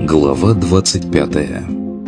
Глава 25.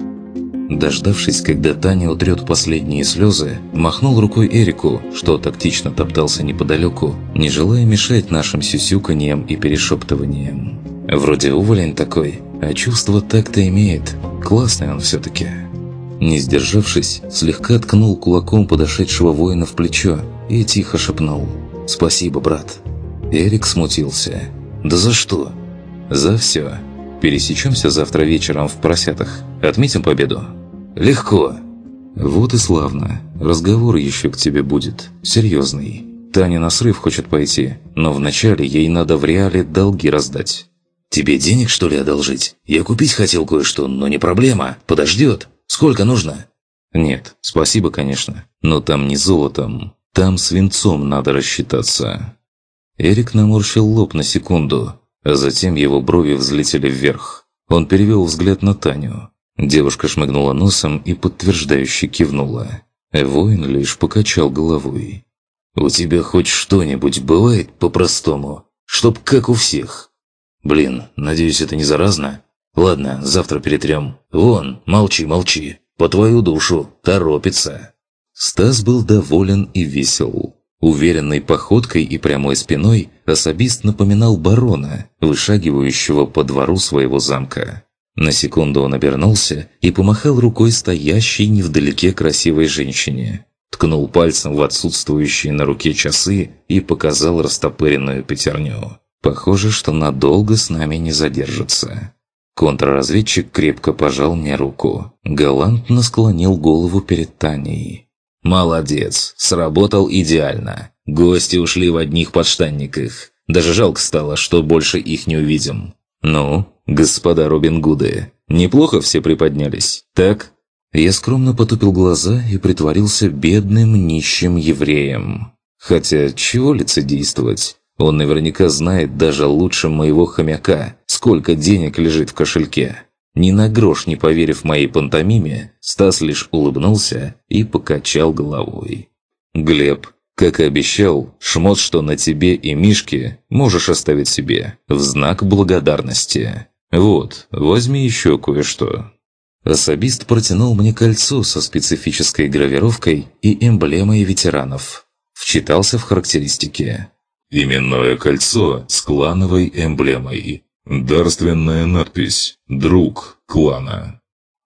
Дождавшись, когда Таня утрет последние слезы, махнул рукой Эрику, что тактично топтался неподалеку, не желая мешать нашим сюсюканьям и перешептываниям. Вроде уволень такой, а чувство так-то имеет. Классный он все-таки. Не сдержавшись, слегка ткнул кулаком подошедшего воина в плечо и тихо шепнул: «Спасибо, брат». Эрик смутился. «Да за что?» «За все. Пересечемся завтра вечером в Поросятах. Отметим победу?» «Легко». «Вот и славно. Разговор еще к тебе будет. Серьезный. Таня на срыв хочет пойти, но вначале ей надо в реале долги раздать». «Тебе денег, что ли, одолжить? Я купить хотел кое-что, но не проблема. Подождет. Сколько нужно?» «Нет, спасибо, конечно. Но там не золотом. Там свинцом надо рассчитаться». Эрик наморщил лоб на секунду, а затем его брови взлетели вверх. Он перевел взгляд на Таню. Девушка шмыгнула носом и подтверждающе кивнула. Воин лишь покачал головой. «У тебя хоть что-нибудь бывает по-простому? Чтоб как у всех? Блин, надеюсь, это не заразно? Ладно, завтра перетрем. Вон, молчи. По твою душу, торопится». Стас был доволен и весел. Уверенной походкой и прямой спиной особист напоминал барона, вышагивающего по двору своего замка. На секунду он обернулся и помахал рукой стоящей невдалеке красивой женщине. Ткнул пальцем в отсутствующие на руке часы и показал растопыренную пятерню. Похоже, что надолго с нами не задержится. Контрразведчик крепко пожал мне руку. Галантно склонил голову перед Таней. «Молодец, сработал идеально. Гости ушли в одних подштанниках. Даже жалко стало, что больше их не увидим». «Ну, господа Робин Гуды, неплохо все приподнялись, так?» Я скромно потупил глаза и притворился бедным нищим евреем. Хотя, чего лицедействовать? Он наверняка знает даже лучше моего хомяка, сколько денег лежит в кошельке. Ни на грош не поверив моей пантомиме, Стас лишь улыбнулся и покачал головой. «Глеб, как и обещал, шмот, что на тебе и Мишке, можешь оставить себе, в знак благодарности. Вот, возьми еще кое-что». Особист протянул мне кольцо со специфической гравировкой и эмблемой ветеранов. Вчитался в характеристики. «Именное кольцо с клановой эмблемой. Дарственная надпись «Друг клана».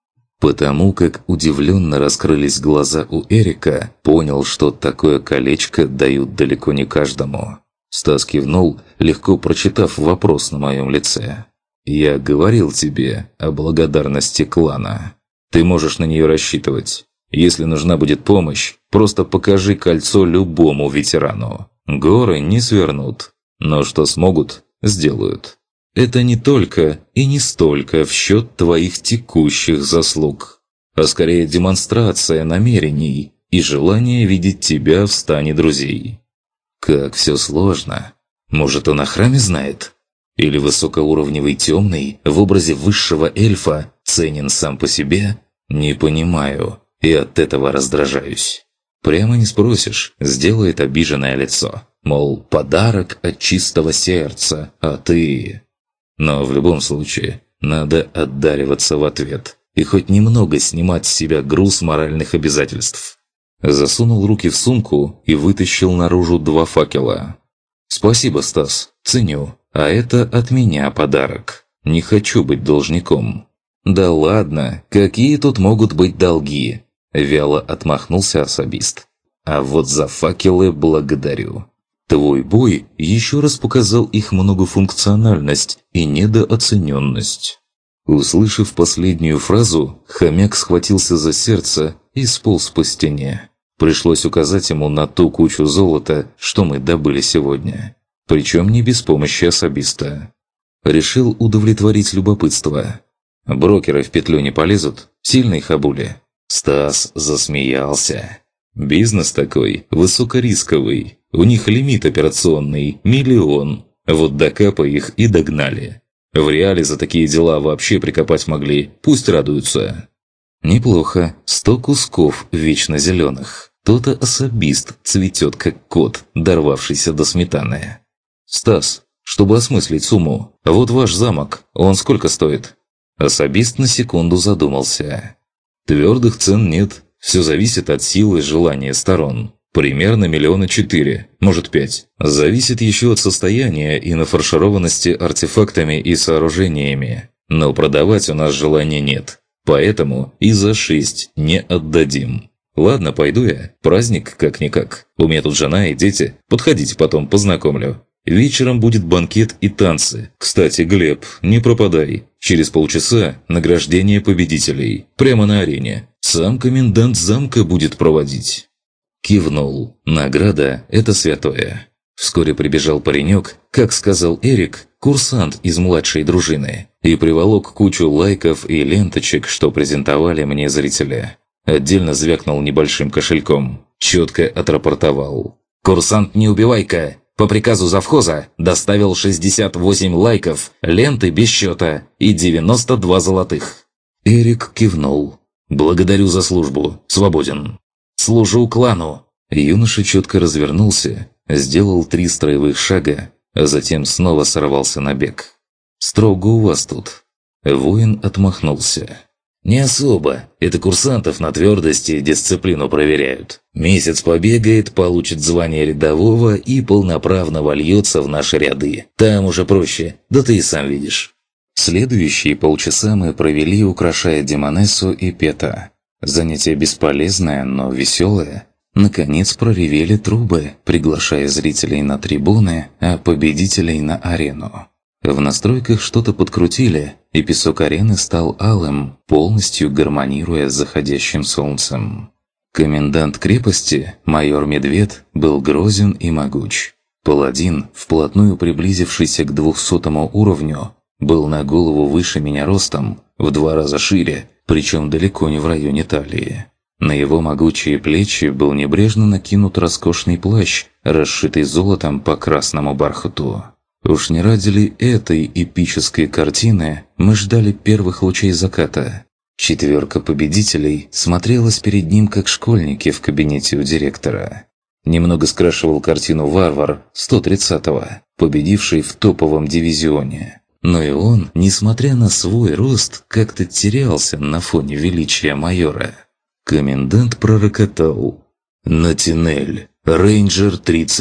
Потому как удивленно раскрылись глаза у Эрика, понял, что такое колечко дают далеко не каждому. Стас кивнул, легко прочитав вопрос на моем лице. «Я говорил тебе о благодарности клана. Ты можешь на нее рассчитывать. Если нужна будет помощь, просто покажи кольцо любому ветерану. Горы не свернут, но что смогут, сделают. Это не только и не столько в счет твоих текущих заслуг, а скорее демонстрация намерений и желание видеть тебя в стане друзей». Как все сложно. Может, он о храме знает? Или высокоуровневый темный в образе высшего эльфа ценен сам по себе? Не понимаю, и от этого раздражаюсь. Прямо не спросишь, сделает обиженное лицо. Мол, подарок от чистого сердца, а ты... Но в любом случае, надо отдариваться в ответ и хоть немного снимать с себя груз моральных обязательств. Засунул руки в сумку и вытащил наружу 2 факела. «Спасибо, Стас, ценю, а это от меня подарок. Не хочу быть должником». «Да ладно, какие тут могут быть долги?» – вяло отмахнулся особист. «А вот за факелы благодарю». Твой бой еще раз показал их многофункциональность и недооцененность. Услышав последнюю фразу, хомяк схватился за сердце и сполз по стене. Пришлось указать ему на ту кучу золота, что мы добыли сегодня. Причем не без помощи особиста. Решил удовлетворить любопытство. Брокеры в петлю не полезут? Сильные хабули? Стас засмеялся. Бизнес такой, высокорисковый. У них лимит операционный – 1 000 000. Вот докапай их и догнали. В реале за такие дела вообще прикопать могли, пусть радуются. Неплохо, 100 кусков вечно зеленых. То-то особист цветет как кот, дорвавшийся до сметаны. «Стас, чтобы осмыслить сумму, вот ваш замок, он сколько стоит?» Особист на секунду задумался. Твердых цен нет. Все зависит от силы и желания сторон. Примерно 4 миллиона, может 5. Зависит еще от состояния и нафаршированности артефактами и сооружениями. Но продавать у нас желания нет. Поэтому и за 6 не отдадим. Ладно, пойду я. Праздник как-никак. У меня тут жена и дети. Подходите, потом познакомлю. Вечером будет банкет и танцы. Кстати, Глеб, не пропадай. Через полчаса награждение победителей. Прямо на арене. Сам комендант замка будет проводить. Кивнул. Награда – это святое. Вскоре прибежал паренек, как сказал Эрик, курсант из младшей дружины, и приволок кучу лайков и ленточек, что презентовали мне зрители. Отдельно звякнул небольшим кошельком. Четко отрапортовал. «Курсант Неубивайка по приказу завхоза доставил 68 лайков, ленты без счета и 92 золотых». Эрик кивнул. «Благодарю за службу. Свободен». «Служу клану». Юноша четко развернулся, сделал 3 строевых шага, а затем снова сорвался на бег. «Строго у вас тут». Воин отмахнулся. «Не особо. Это курсантов на твердость и дисциплину проверяют. Месяц побегает, получит звание рядового и полноправно вольется в наши ряды. Там уже проще, да ты и сам видишь». Следующие полчаса мы провели, украшая Демонессу и Пета. Занятие бесполезное, но веселое. Наконец проревели трубы, приглашая зрителей на трибуны, а победителей на арену. В настройках что-то подкрутили, и песок арены стал алым, полностью гармонируя с заходящим солнцем. Комендант крепости, майор Медведь, был грозен и могуч. Паладин, вплотную приблизившийся к 200 уровню, был на голову выше меня ростом, в 2 раза шире, причем далеко не в районе талии. На его могучие плечи был небрежно накинут роскошный плащ, расшитый золотом по красному бархату. Уж не ради ли этой эпической картины мы ждали первых лучей заката? 4 победителей смотрелась перед ним как школьники в кабинете у директора. Немного скрашивал картину варвар 130-го, победивший в топовом дивизионе. Но и он, несмотря на свой рост, как-то терялся на фоне величия майора. Комендант пророкотал. «Натинель, рейнджер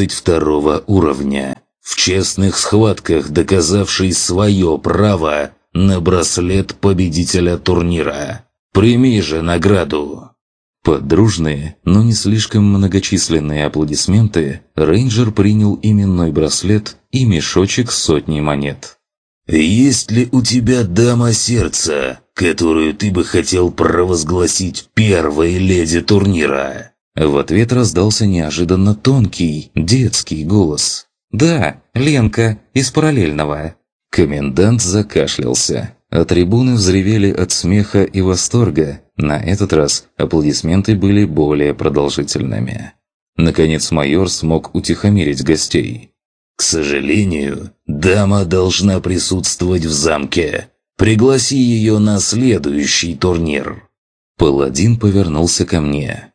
32 уровня, в честных схватках доказавший свое право на браслет победителя турнира. Прими же награду!» Под дружные, но не слишком многочисленные аплодисменты рейнджер принял именной браслет и мешочек с 100 монет. «Есть ли у тебя дама сердца, которую ты бы хотел провозгласить первой леди турнира?» В ответ раздался неожиданно тонкий, детский голос. «Да, Ленка, из параллельного». Комендант закашлялся, а трибуны взревели от смеха и восторга. На этот раз аплодисменты были более продолжительными. Наконец майор смог утихомирить гостей. «К сожалению, дама должна присутствовать в замке. Пригласи ее на следующий турнир». Паладин повернулся ко мне.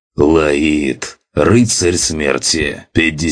«Лаид, рыцарь смерти,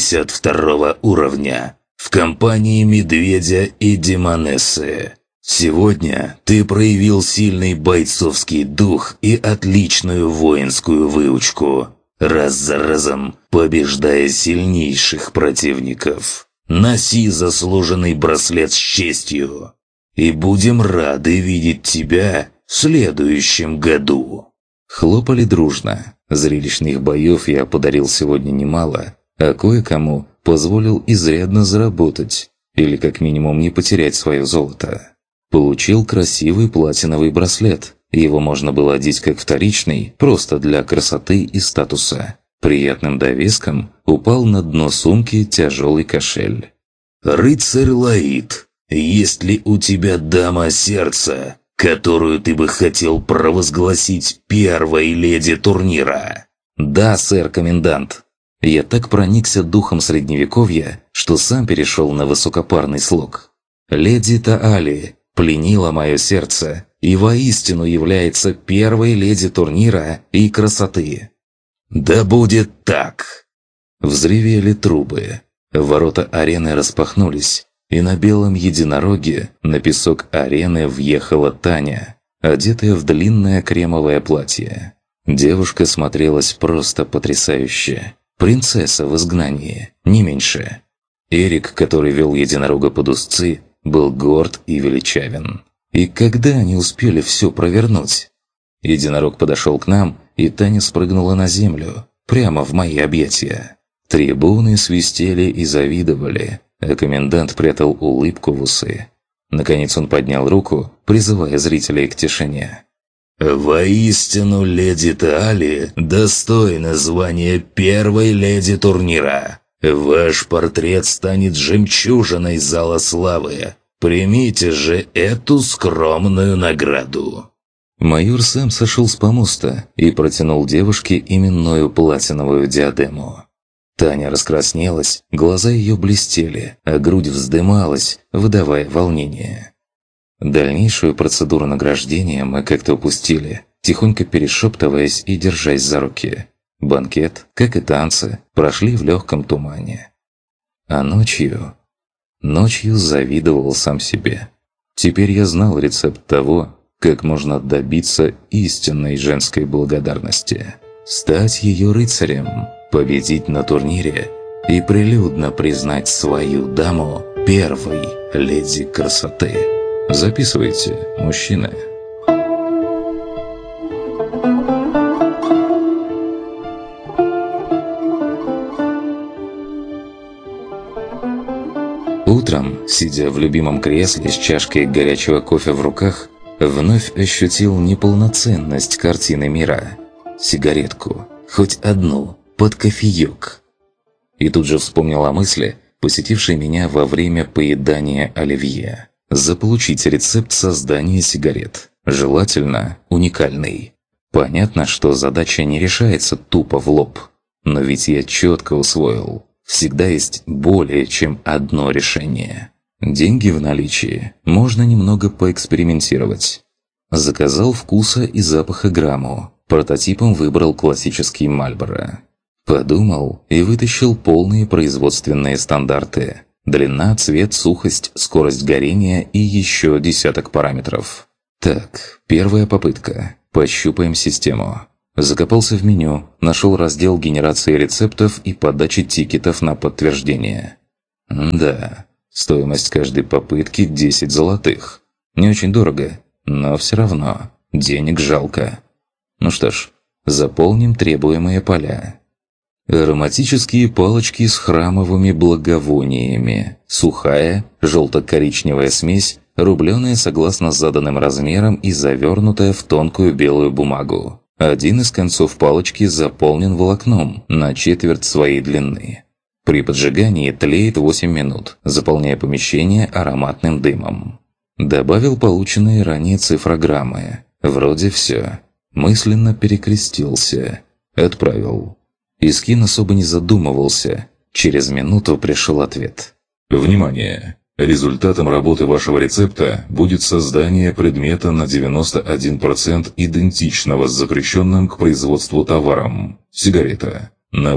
52 уровня, в компании Медведя и Демонессы. Сегодня ты проявил сильный бойцовский дух и отличную воинскую выучку, раз за разом побеждая сильнейших противников. Носи заслуженный браслет с честью, и будем рады видеть тебя в следующем году». Хлопали дружно. Зрелищных боев я подарил сегодня немало, а кое-кому позволил изрядно заработать, или как минимум не потерять свое золото. Получил красивый платиновый браслет. Его можно было одеть как вторичный, просто для красоты и статуса. Приятным довеском упал на дно сумки тяжелый кошель. «Рыцарь Лаид, есть ли у тебя дама сердца, которую ты бы хотел провозгласить первой леди турнира?» «Да, сэр-комендант». Я так проникся духом средневековья, что сам перешел на высокопарный слог. «Леди Таали пленила мое сердце и воистину является первой леди турнира и красоты». «Да будет так!» Взревели трубы. Ворота арены распахнулись, и на белом единороге на песок арены въехала Таня, одетая в длинное кремовое платье. Девушка смотрелась просто потрясающе. Принцесса в изгнании, не меньше. Эрик, который вел единорога под узцы, был горд и величавен. И когда они успели все провернуть? Единорог подошел к нам, и Таня спрыгнула на землю, прямо в мои объятия. Трибуны свистели и завидовали, а комендант прятал улыбку в усы. Наконец он поднял руку, призывая зрителей к тишине. «Воистину, леди Таали достойна звания первой леди турнира. Ваш портрет станет жемчужиной зала славы. Примите же эту скромную награду». Майор сам сошел с помоста и протянул девушке именную платиновую диадему. Таня раскраснелась, глаза ее блестели, а грудь вздымалась, выдавая волнение. Дальнейшую процедуру награждения мы как-то упустили, тихонько перешептываясь и держась за руки. Банкет, как и танцы, прошли в легком тумане. А ночью завидовал сам себе. Теперь я знал рецепт того, как можно добиться истинной женской благодарности. Стать ее рыцарем, победить на турнире и прилюдно признать свою даму первой леди красоты. Записывайте, мужчины. Утром, сидя в любимом кресле с чашкой горячего кофе в руках, вновь ощутил неполноценность картины мира. Сигаретку, хоть одну, под кофеек. И тут же вспомнил о мысли, посетившей меня во время поедания оливье. Заполучить рецепт создания сигарет. Желательно уникальный. Понятно, что задача не решается тупо в лоб. Но ведь я четко усвоил. Всегда есть более чем одно решение. Деньги в наличии. Можно немного поэкспериментировать. Заказал вкуса и запаха грамму. Прототипом выбрал классический Мальборо. Подумал и вытащил полные производственные стандарты. Длина, цвет, сухость, скорость горения и еще десяток параметров. Так, первая попытка. Пощупаем систему. Закопался в меню, нашел раздел генерации рецептов и подачи тикетов на подтверждение. Да, стоимость каждой попытки 10 золотых. Не очень дорого, но все равно денег жалко. Ну что ж, заполним требуемые поля. Ароматические палочки с храмовыми благовониями. Сухая, желто-коричневая смесь, рубленая согласно заданным размерам и завернутая в тонкую белую бумагу. Один из концов палочки заполнен волокном на четверть своей длины. При поджигании тлеет 8 минут, заполняя помещение ароматным дымом. Добавил полученные ранее цифрограммы. Вроде все. Мысленно перекрестился. Отправил. Искин особо не задумывался. Через минуту пришел ответ. Внимание! Результатом работы вашего рецепта будет создание предмета на 91% идентичного с запрещенным к производству товаром. Сигарета. На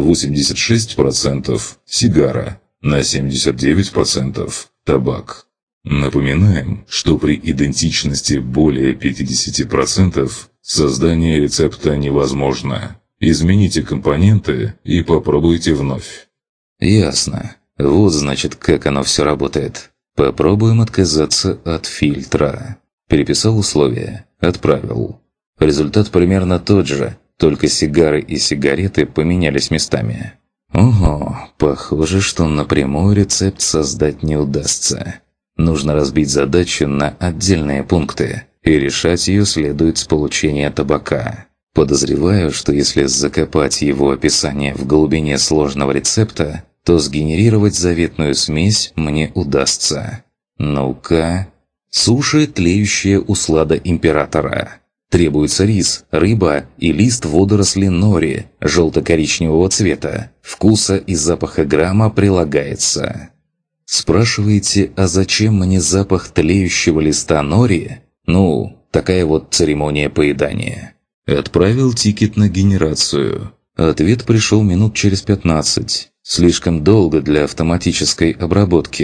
86% сигара. На 79% табак. Напоминаем, что при идентичности более 50% создание рецепта невозможно. Измените компоненты и попробуйте вновь. Ясно. Вот значит, как оно все работает. Попробуем отказаться от фильтра. Переписал условия. Отправил. Результат примерно тот же, только сигары и сигареты поменялись местами. Ого, похоже, что напрямую рецепт создать не удастся. Нужно разбить задачу на отдельные пункты, и решать ее следует с получения табака. Подозреваю, что если закопать его описание в глубине сложного рецепта, то сгенерировать заветную смесь мне удастся. Ну-ка. Суши, тлеющая услада императора. Требуется рис, рыба и лист водоросли нори желто-коричневого цвета. Вкуса и запаха грамма прилагается. Спрашиваете, а зачем мне запах тлеющего листа нори? Ну, такая вот церемония поедания. Отправил тикет на генерацию. Ответ пришел минут через 15. Слишком долго для автоматической обработки.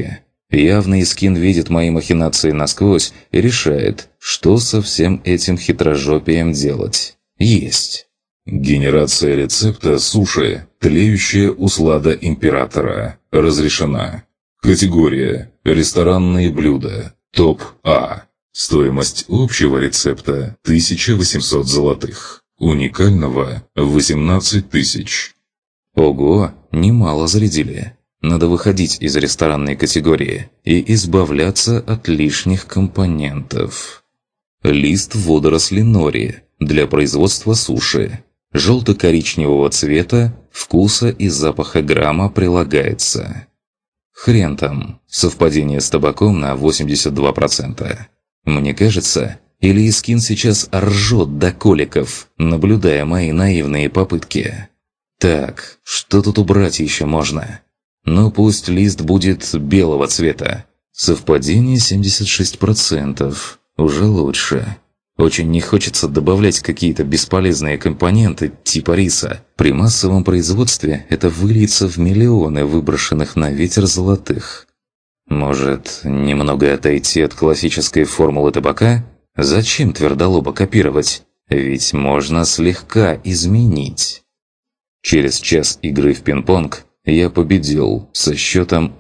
Явно Искин видит мои махинации насквозь и решает, что со всем этим хитрожопием делать. Есть. Генерация рецепта суши «Тлеющая услада императора» разрешена. Категория «Ресторанные блюда». Топ А. Стоимость общего рецепта 1800 золотых. Уникального 18 тысяч. Ого, немало зарядили. Надо выходить из ресторанной категории и избавляться от лишних компонентов. Лист водоросли нори для производства суши. Желто-коричневого цвета, вкуса и запаха грамма прилагается. Хрен там, совпадение с табаком на 82%. Мне кажется, или Искин сейчас ржет до коликов, наблюдая мои наивные попытки. Так, что тут убрать еще можно? Ну пусть лист будет белого цвета. Совпадение 76%. Уже лучше. Очень не хочется добавлять какие-то бесполезные компоненты типа риса. При массовом производстве это выльется в миллионы выброшенных на ветер золотых. Может, немного отойти от классической формулы табака? Зачем твердолобо копировать? Ведь можно слегка изменить. Через час игры в пинг-понг я победил со счетом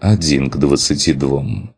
1-22.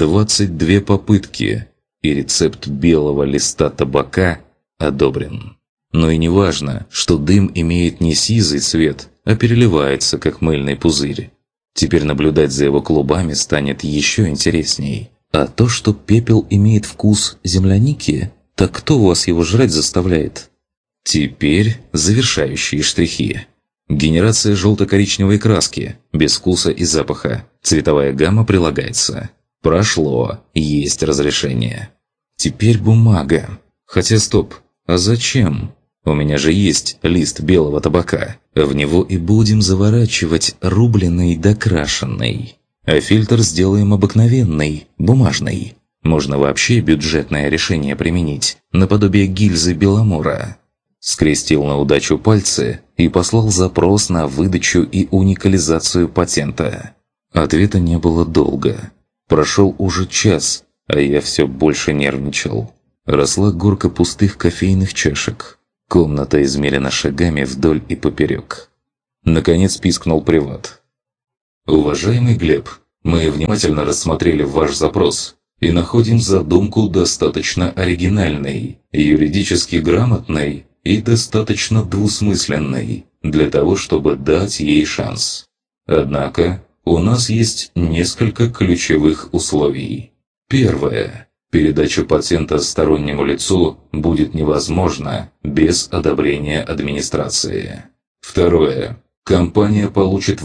22 попытки, и рецепт белого листа табака одобрен. Но и не важно, что дым имеет не сизый цвет, а переливается, как мыльный пузырь. Теперь наблюдать за его клубами станет еще интересней. А то, что пепел имеет вкус земляники, так кто вас его жрать заставляет? Теперь завершающие штрихи. Генерация желто-коричневой краски, без вкуса и запаха. Цветовая гамма прилагается. Прошло, есть разрешение. Теперь бумага. Хотя стоп, а зачем? У меня же есть лист белого табака. В него и будем заворачивать рубленый да крашеный. А фильтр сделаем обыкновенный, бумажный. Можно вообще бюджетное решение применить, наподобие гильзы Беломора. Скрестил на удачу пальцы и послал запрос на выдачу и уникализацию патента. Ответа не было долго. Прошел уже час, а я все больше нервничал. Росла горка пустых кофейных чашек. Комната измерена шагами вдоль и поперек. Наконец пискнул приват. «Уважаемый Глеб, мы внимательно рассмотрели ваш запрос и находим задумку достаточно оригинальной, юридически грамотной и достаточно двусмысленной для того, чтобы дать ей шанс. Однако у нас есть несколько ключевых условий. Первое. Передача патента стороннему лицу будет невозможна без одобрения администрации. Второе. Компания получит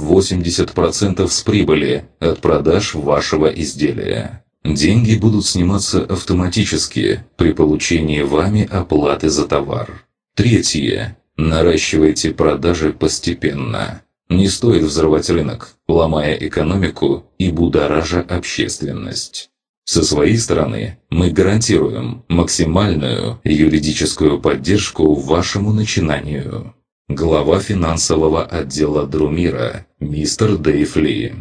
80% с прибыли от продаж вашего изделия. Деньги будут сниматься автоматически при получении вами оплаты за товар. Третье. Наращивайте продажи постепенно. Не стоит взрывать рынок, ломая экономику и будоража общественность. Со своей стороны, мы гарантируем максимальную юридическую поддержку вашему начинанию. Глава финансового отдела Друмира, мистер Дэйв Ли.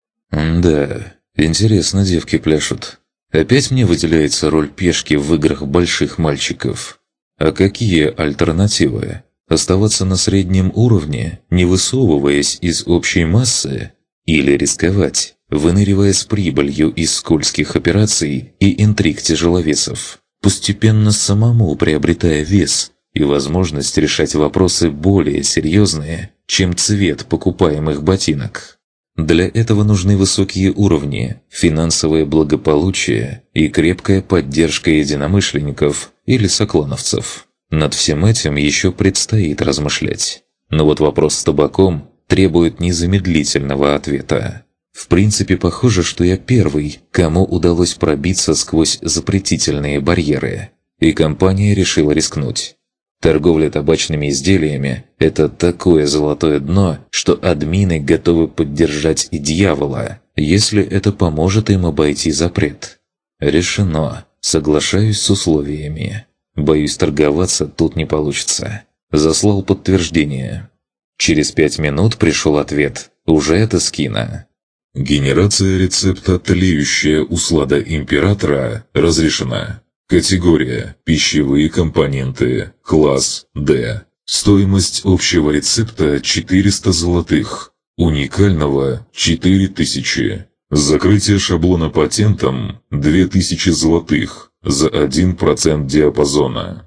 Да, интересно девки пляшут. Опять мне выделяется роль пешки в играх больших мальчиков. А какие альтернативы? Оставаться на среднем уровне, не высовываясь из общей массы? Или рисковать, выныривая с прибылью из скользких операций и интриг тяжеловесов, постепенно самому приобретая вес и возможность решать вопросы более серьезные, чем цвет покупаемых ботинок? Для этого нужны высокие уровни, финансовое благополучие и крепкая поддержка единомышленников или соклановцев. Над всем этим еще предстоит размышлять. Но вот вопрос с табаком требует незамедлительного ответа. В принципе, похоже, что я первый, кому удалось пробиться сквозь запретительные барьеры. И компания решила рискнуть. Торговля табачными изделиями – это такое золотое дно, что админы готовы поддержать и дьявола, если это поможет им обойти запрет. Решено. Соглашаюсь с условиями. Боюсь, торговаться тут не получится. Заслал подтверждение. Через 5 минут пришел ответ. Уже от Искина. Генерация рецепта «Тлеющая услада императора» разрешена. Категория «Пищевые компоненты». Класс D. Стоимость общего рецепта 400 золотых. Уникального 4000. Закрытие шаблона патентом 2000 золотых за 1% диапазона.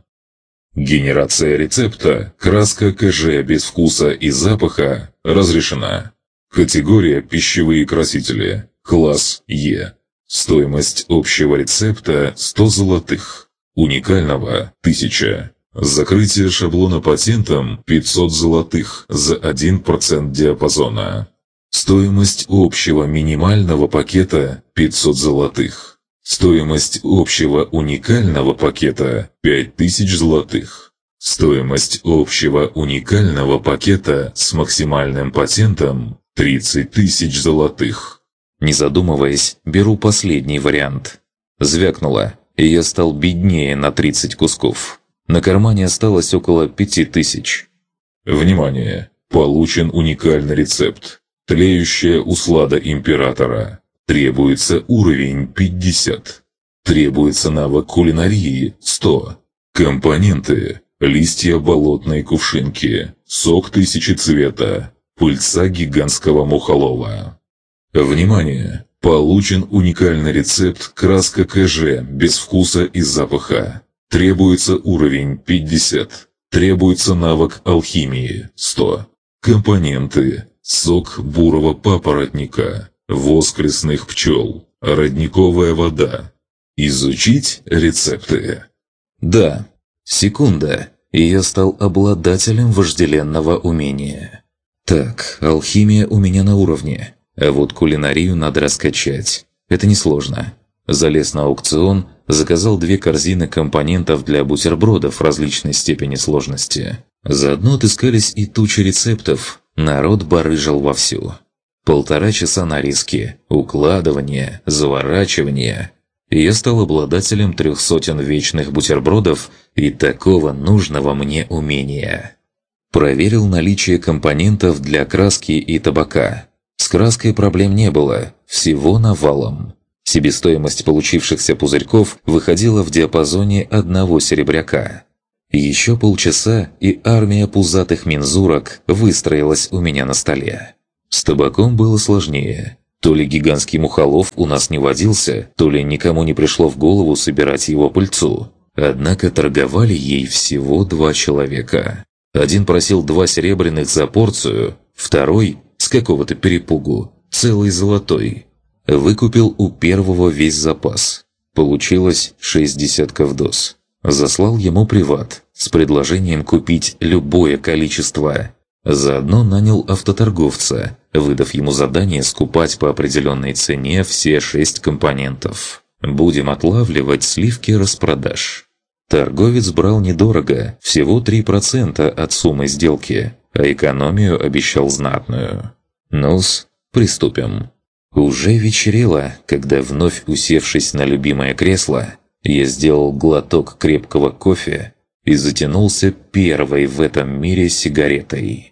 Генерация рецепта «Краска КЖ без вкуса и запаха» разрешена. Категория «Пищевые красители». Класс Е. Стоимость общего рецепта 100 золотых. Уникального 1000. Закрытие шаблона патентом 500 золотых за 1% диапазона. Стоимость общего минимального пакета 500 золотых. Стоимость общего уникального пакета 5000 золотых. Стоимость общего уникального пакета с максимальным патентом 30 тысяч золотых. Не задумываясь, беру последний вариант. Звякнуло, и я стал беднее на 30 кусков. На кармане осталось около 5000. Внимание! Получен уникальный рецепт. Тлеющая услада императора. Требуется уровень 50. Требуется навык кулинарии 100. Компоненты. Листья болотной кувшинки. Сок 1000 цвета. Пыльца гигантского мухолова. Внимание! Получен уникальный рецепт краска КЖ без вкуса и запаха. Требуется уровень 50. Требуется навык алхимии 100. Компоненты. Сок бурого папоротника. Воск лесных пчел. Родниковая вода. Изучить рецепты. Да. Секунда, и я стал обладателем вожделенного умения. Так, алхимия у меня на уровне, а вот кулинарию надо раскачать. Это несложно. Залез на аукцион, заказал 2 корзины компонентов для бутербродов различной степени сложности. Заодно отыскались и тучи рецептов. Народ барыжил вовсю. 1,5 часа на риски, укладывание, заворачивание. И я стал обладателем 300 вечных бутербродов и такого нужного мне умения. Проверил наличие компонентов для краски и табака. С краской проблем не было, всего навалом. Себестоимость получившихся пузырьков выходила в диапазоне 1 серебряка. Еще полчаса, и армия пузатых мензурок выстроилась у меня на столе. С табаком было сложнее. То ли гигантский мухолов у нас не водился, то ли никому не пришло в голову собирать его пыльцу. Однако торговали ей всего 2 человека. Один просил 2 серебряных за порцию, второй, с какого-то перепугу, целый золотой. Выкупил у первого весь запас. Получилось 6 десятков доз. Заслал ему приват с предложением купить любое количество. Заодно нанял автоторговца, выдав ему задание скупать по определенной цене все 6 компонентов. Будем отлавливать сливки распродаж. Торговец брал недорого, всего 3% от суммы сделки, а экономию обещал знатную. Ну-с, приступим. Уже вечерело, когда, вновь усевшись на любимое кресло, я сделал глоток крепкого кофе и затянулся первой в этом мире сигаретой.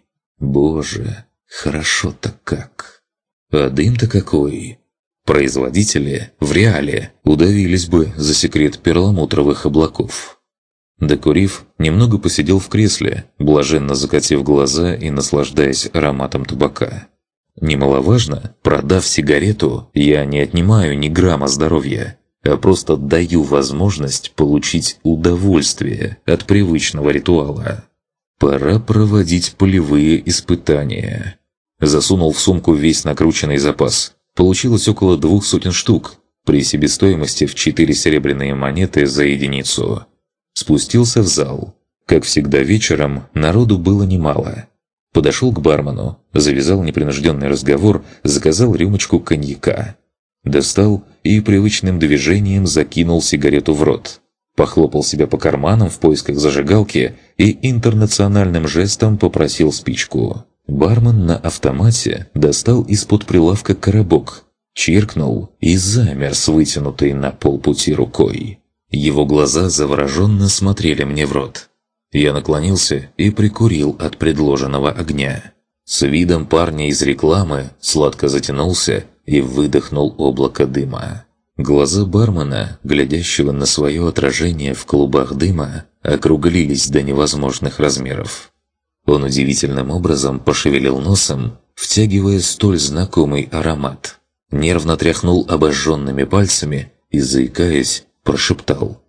Боже, хорошо-то как! А дым-то какой! Производители в реале удавились бы за секрет перламутровых облаков. Докурив, немного посидел в кресле, блаженно закатив глаза и наслаждаясь ароматом табака. Немаловажно, продав сигарету, я не отнимаю ни грамма здоровья, а просто даю возможность получить удовольствие от привычного ритуала. Пора проводить полевые испытания. Засунул в сумку весь накрученный запас. Получилось около 200 штук, при себестоимости в 4 серебряные монеты за единицу. Спустился в зал. Как всегда вечером, народу было немало. Подошел к бармену, завязал непринужденный разговор, заказал рюмочку коньяка. Достал и привычным движением закинул сигарету в рот. Похлопал себя по карманам в поисках зажигалки и интернациональным жестом попросил спичку. Бармен на автомате достал из-под прилавка коробок, чиркнул и замер с вытянутой на полпути рукой. Его глаза завороженно смотрели мне в рот. Я наклонился и прикурил от предложенного огня. С видом парня из рекламы сладко затянулся и выдохнул облако дыма. Глаза бармена, глядящего на свое отражение в клубах дыма, округлились до невозможных размеров. Он удивительным образом пошевелил носом, втягивая столь знакомый аромат. Нервно тряхнул обожженными пальцами и, заикаясь, прошептал: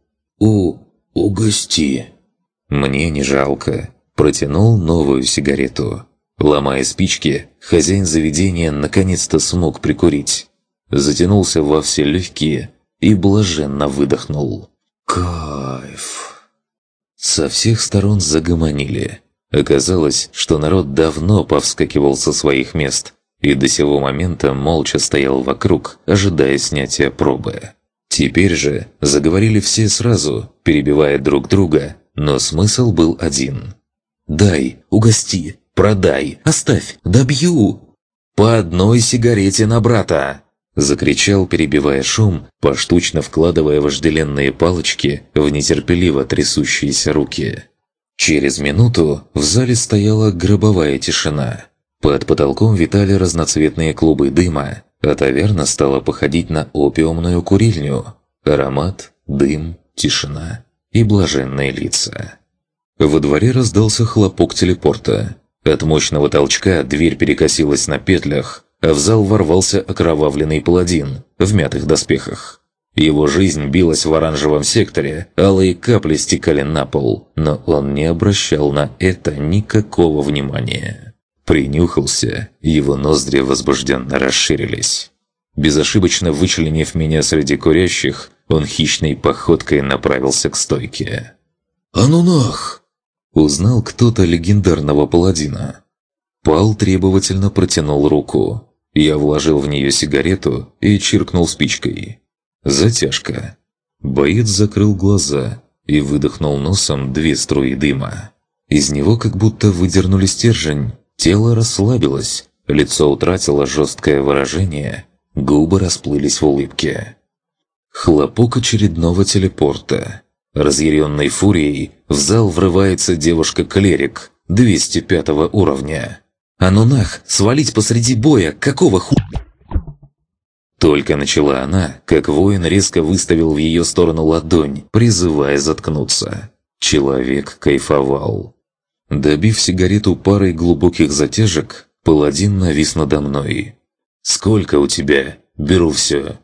«Угости». «Мне не жалко». Протянул новую сигарету. Ломая спички, хозяин заведения наконец-то смог прикурить. Затянулся во все легкие и блаженно выдохнул. «Кайф!» Со всех сторон загомонили. Оказалось, что народ давно повскакивал со своих мест и до сего момента молча стоял вокруг, ожидая снятия пробы. Теперь же заговорили все сразу, перебивая друг друга, но смысл был один. «Дай, угости, продай, оставь, добью!» «По одной сигарете на брата!» Закричал, перебивая шум, поштучно вкладывая вожделенные палочки в нетерпеливо трясущиеся руки. Через минуту в зале стояла гробовая тишина. Под потолком витали разноцветные клубы дыма, а таверна стала походить на опиумную курильню. Аромат, дым, тишина и блаженные лица. Во дворе раздался хлопок телепорта. От мощного толчка дверь перекосилась на петлях, а в зал ворвался окровавленный паладин в мятых доспехах. Его жизнь билась в оранжевом секторе, алые капли стекали на пол, но он не обращал на это никакого внимания. Принюхался, его ноздри возбужденно расширились. Безошибочно вычленив меня среди курящих, он хищной походкой направился к стойке. «А ну нах!» Узнал кто-то легендарного паладина. Пал требовательно протянул руку. Я вложил в нее сигарету и чиркнул спичкой. Затяжка. Боец закрыл глаза и выдохнул носом 2 струи дыма. Из него как будто выдернули стержень, тело расслабилось, лицо утратило жесткое выражение, губы расплылись в улыбке. Хлопок очередного телепорта. Разъяренной фурией в зал врывается девушка-клерик 205 уровня. «А ну нах, свалить посреди боя, какого Только начала она, как воин резко выставил в ее сторону ладонь, призывая заткнуться. Человек кайфовал. Добив сигарету парой глубоких затяжек, паладин навис надо мной. «Сколько у тебя? Беру все».